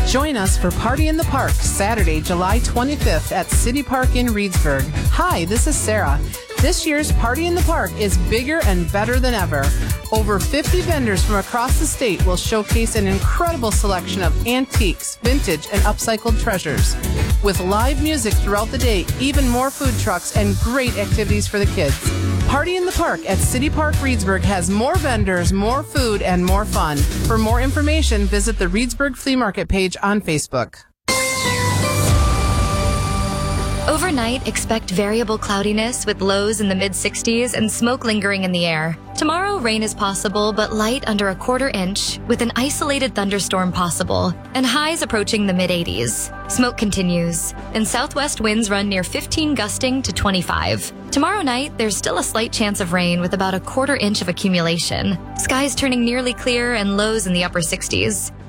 Join us for Party in the Park, Saturday, July 25th at City Park in Reedsburg. Hi, this is Sarah. This year's Party in the Park is bigger and better than ever. Over 50 vendors from across the state will showcase an incredible selection of antiques, vintage, and upcycled treasures. With live music throughout the day, even more food trucks, and great activities for the kids. Party in the Park at City Park Reedsburg has more vendors, more food, and more fun. For more information, visit the Reedsburg Flea Market page on Facebook. Overnight, expect variable cloudiness with lows in the mid-60s and smoke lingering in the air. Tomorrow, rain is possible, but light under a quarter inch, with an isolated thunderstorm possible, and highs approaching the mid-80s. Smoke continues, and southwest winds run near 15 gusting to 25. Tomorrow night, there's still a slight chance of rain with about a quarter inch of accumulation. Skies turning nearly clear and lows in the upper 60s.